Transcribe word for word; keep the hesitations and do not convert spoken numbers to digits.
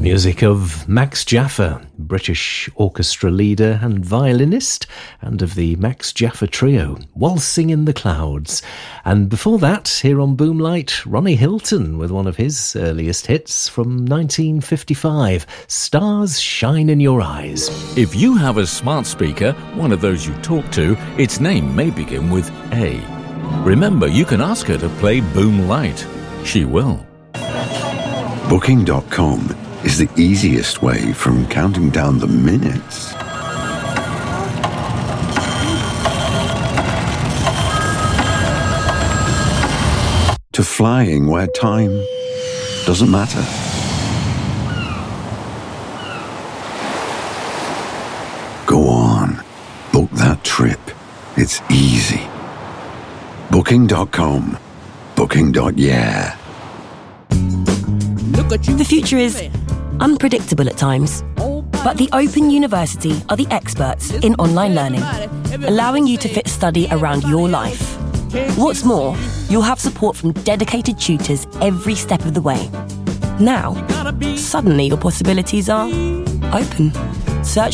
music of Max Jaffa, British orchestra leader and violinist, and of the Max Jaffa Trio, Waltzing in the Clouds. And before that, here on Boomlight, Ronnie Hilton with one of his earliest hits from nineteen fifty-five, Stars Shine in Your Eyes. If you have a smart speaker, one of those you talk to, its name may begin with A. Remember, you can ask her to play Boomlight. She will. Booking dot com is the easiest way from counting down the minutes to flying where time doesn't matter. Go on, book that trip. It's easy. Booking dot com. Booking. Yeah. The future is unpredictable at times, but the Open University are the experts in online learning, allowing you to fit study around your life. What's more, you'll have support from dedicated tutors every step of the way. Now, suddenly your possibilities are open. Search